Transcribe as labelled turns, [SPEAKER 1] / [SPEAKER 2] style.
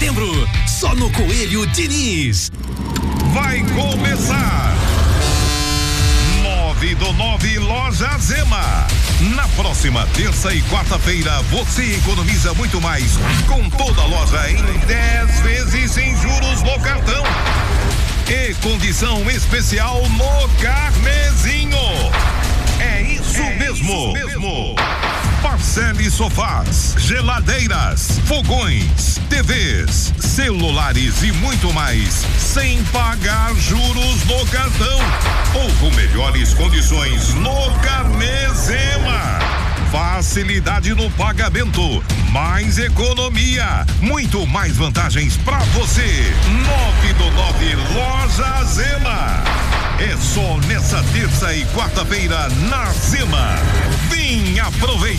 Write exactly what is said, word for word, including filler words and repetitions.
[SPEAKER 1] setembro, só no Coelho Diniz.
[SPEAKER 2] Vai começar nove do nove Loja Zema. Na próxima terça e quarta-feira você economiza muito mais com toda a loja em dez vezes sem juros no cartão. E condição especial no Carnezinho. É isso é mesmo. Isso mesmo. Parcele sofás, geladeiras, fogões, T Vs, celulares e muito mais, sem pagar juros no cartão ou com melhores condições no Carnezema. Facilidade no pagamento, mais economia, muito mais vantagens pra você. nove do nove Loja Zema. É só nessa terça e quarta-feira na Zema. Vem aproveitar.